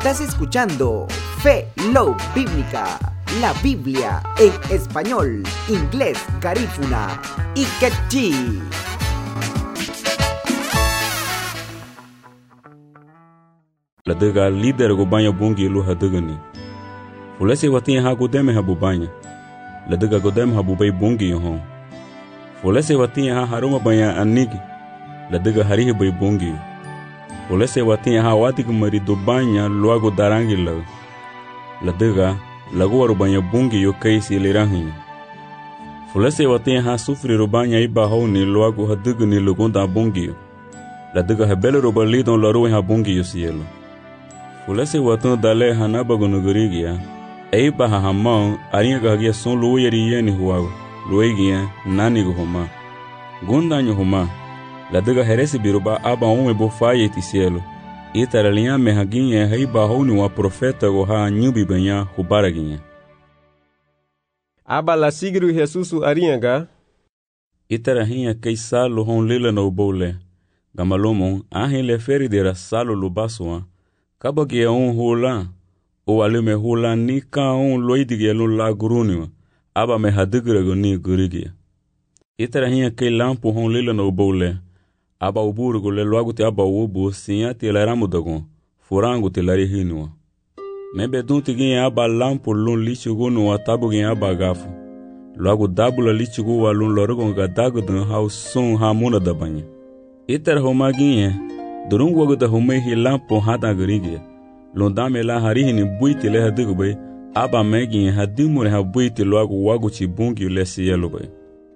Estás escuchando Fe Love Bíblica, la Biblia en español, inglés, garífuna y quechí. Ladaga líder go banha bungi lu hadagani. Fulese watin ha godeme habu banha. Ladaga godeme habu bay bungi hon. Fulese watin ha haruma banha anigi. Ladaga harihi bay bungi. Fulese watin ha watik mari do banha luago darangi la. Ladaga lagu waru banha bungi yo kaisi lirahi. Fulese watin ha sufri ro banha iba honi luago hadagani lugonda bungi. Ladaga hebele ro balidon laru ha bungi yo cielo. Fulese watan dale hanaba gonogorigia. Eiba hahamão, arinha gagia son luierieni huago. Luegia, nani gohoma. Gondanho homa. Ladaga herese biruba aba ebo faye ti cielo. Itaralinha mehaginha heiba honi wa profeta goha nyubi banha hubaraginha. Aba la sigru Jesusu arinha. Itarahinha kei salo hon lila no bole. Gamalomon, ahin le feridera salo lubasoa. Kabagi hula, o alume hula ni ka loidige la guruniwa, aba me hadigrego ni gurigia. Itarahinha kei lampo hon lila no bole, aba uburgo le loago te aba ubu sinha te laramudagon, furango te larihinua. Mebe dunti ginha aba lampo lun lichigo no atabu ginha aba gafu. Loago dabula lichigo wa lun lorogon gadagodun hau son hamuna da banha. Itara homa ginha, durung wago da humei hi lampo hada garigia. Londame la harihini buiti le hadigubay, aba megin hadimure ha buiti loago wago chibungi le cielo bay.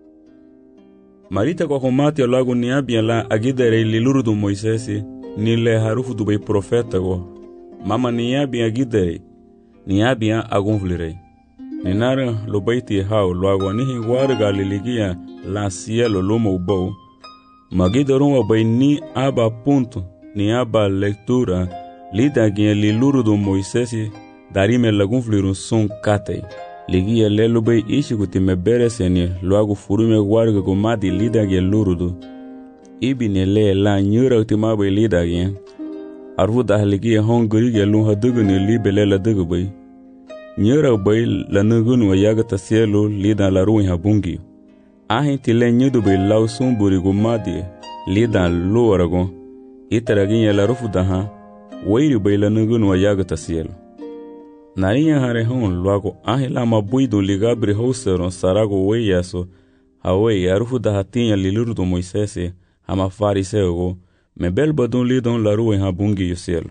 Marita kwa homati loago ni abia la agidere liluru do Moisesi, ni le harufu do bay profeta go. Mama ni abia agidere, ni abia agonvlirei. Ni nara lo baiti hao loago nihi warga liligia la cielo lomo ubou. Magidoron bay ni aba ponto, ni aba leitura, lida ginha liluru do Moisesi, darime lagun flirun son katei. Ligia lelo bay ishiguti me bereseni, loago furume warga gomadi lida ginha lurudu. Ibine le la nyura utima bay lida ginha. Arvuda ligia hongri ginha lun haduguni libele la dugu bay. Nyura bay la nugunu yagata cielo lida la ruin habungi. Ahin tile nyudu bay lau sumburi gomadi, lida lo aragon. Itaraginha la rufudaha, weiri bay la nugunu yagata cielo. Narinha harehon loago ahin la mabuido ligabre houseron sarago weiaso, hawei arufudaha tinha liluru do Moisesi, hama fariseo, mebel badon lidon la rua habungi yo cielo.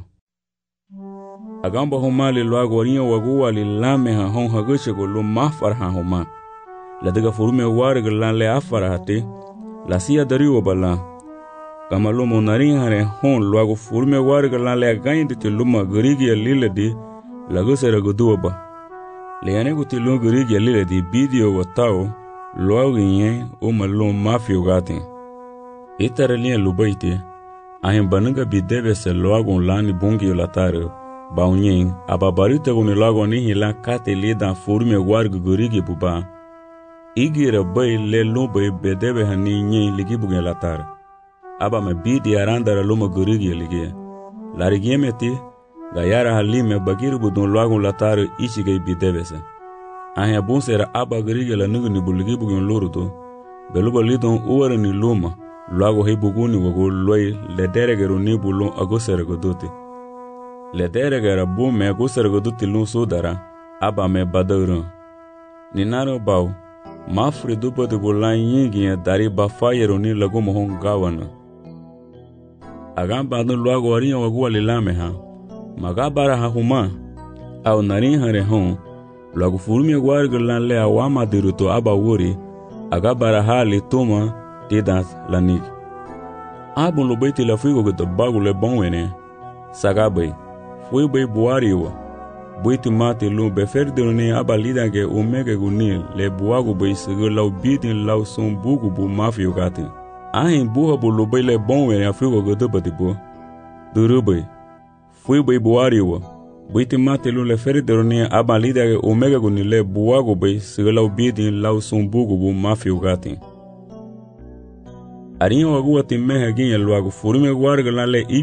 Agamba homali loago rinha wagua li lame ha hon haguchego lo mafarha homa. La daga furume warga lan le afarahate, la sia dariwa bala. Kamalomo narin hare hon loago furume warga lan le again de luma gurigi lile di, la gusera gudua ba. Le anego te lo gurigi lile di bidio watao, loago nye o malom mafio gatin. Itaralinha lubaite, ahin bananga bideve se loago lani bungi latare, baunyen, ababarita goni loago nihi la kate lidan furume warga gurigi buba. Igira bay le lumba bedebe hani nye ligi bugen latar. Aba me bidi arandara luma gurigi ligi. Larigi meti, gayara halime bagiru budon loagun latar ishige bidebe se. Ahe bunsera aba gurigi la nugu ni buligi bugen lurudo. Beluba lidon uwara ni luma, loago hei buguni wago loy lederegero ni bulon agosera godote. Lederegera bume agosera godote lun sodara, aba me badauran. Ninaro bau, Mafre dupa de bolan yingia dari bafayero ni lago mohon gawana. Agamba no loago arinha wago alilame ha. Magabara ha huma. Au narin hare hon. Loago furumi warga lan le awama diruto aba wuri. Agabara ha le toma dedat lanik. Abon lo baiti la figo gata bago le bonwene. Sagabay. Fui bay buariwa. Buiti mate lu beferdero ne aba lida ge omega gunil le buago bay sege lau bidin lau son bugu bu mafio gati. Ahin buha bu lo bay le bonwene afrigo godoba de bu. Durubay. Fui bay buariwa. Buiti mate lu le ferdero ne aba lida ge omega gunil le buago bay sege lau bidin lau son bugu bu mafio gati. Arinha wago ati meha ginha luago furume warga la le